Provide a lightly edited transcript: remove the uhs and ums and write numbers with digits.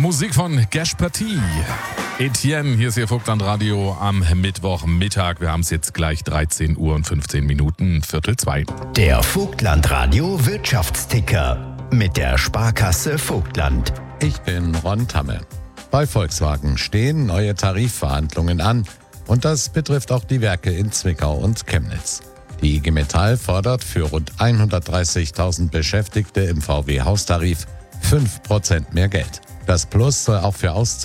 Musik von Gash Party. Etienne, hier ist Ihr Vogtland-Radio am Mittwochmittag. Wir haben es jetzt gleich 13 Uhr und 15 Minuten, 1:45. Der Vogtland-Radio Wirtschaftsticker mit der Sparkasse Vogtland. Ich bin Ron Tamme. Bei Volkswagen stehen neue Tarifverhandlungen an und das betrifft auch die Werke in Zwickau und Chemnitz. Die IG Metall fordert für rund 130.000 Beschäftigte im VW-Haustarif 5% mehr Geld. Das Plus soll auch für